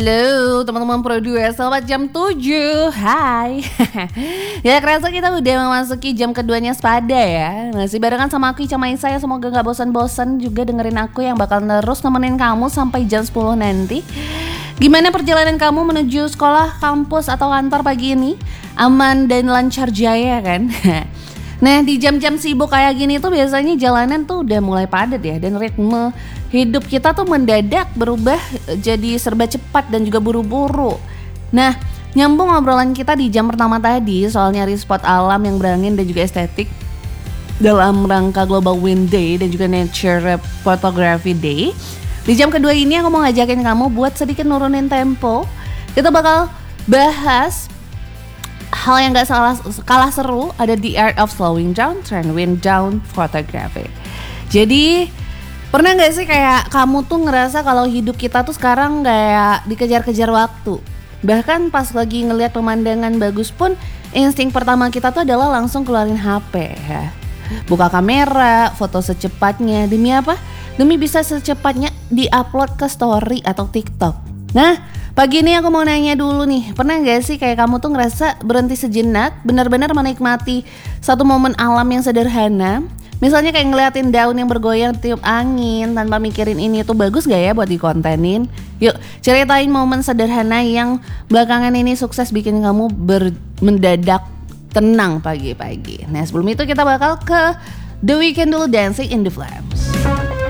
Halo teman-teman Pro 2, selamat jam 7. Hai. Ya kerasa kita udah memasuki jam keduanya sepada ya. Masih barengan sama aku Ica Maisa ya. Semoga gak bosan-bosan juga dengerin aku yang bakal terus nemenin kamu sampai jam 10 nanti. Gimana perjalanan kamu menuju sekolah, kampus, atau kantor pagi ini? Aman dan lancar jaya kan? Nah di jam-jam sibuk kayak gini tuh biasanya jalanan tuh udah mulai padat ya. Dan ritme hidup kita tuh mendadak berubah jadi serba cepat dan juga buru-buru. Nah nyambung obrolan kita di jam pertama tadi soal nyari spot alam yang berangin dan juga estetik dalam rangka Global Wind Day dan juga Nature Photography Day. Di jam kedua ini aku mau ngajakin kamu buat sedikit nurunin tempo. Kita bakal bahas hal yang gak kalah seru, ada The Art of Slowing Down, Trend Wind Down Photography. Jadi pernah gak sih kayak kamu tuh ngerasa kalau hidup kita tuh sekarang kayak dikejar-kejar waktu? Bahkan pas lagi ngelihat pemandangan bagus pun insting pertama kita tuh adalah langsung keluarin HP ya. Buka kamera, foto secepatnya, demi apa? Demi bisa secepatnya di-upload ke story atau TikTok. Nah, pagi ini aku mau nanya dulu nih, pernah gak sih kayak kamu tuh ngerasa berhenti sejenak, benar-benar menikmati satu momen alam yang sederhana? Misalnya kayak ngeliatin daun yang bergoyang tiup angin tanpa mikirin ini tuh bagus gak ya buat dikontenin? Yuk ceritain momen sederhana yang belakangan ini sukses bikin kamu mendadak tenang pagi-pagi. Nah sebelum itu kita bakal ke The Weeknd dulu, Dancing in the Flames.